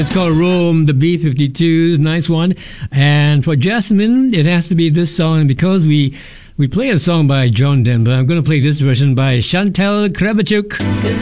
It's called Rome, the B-52s. Nice one. And for Jasmine, it has to be this song. And because we played a song by John Denver, I'm going to play this version by Chantal Krebichuk.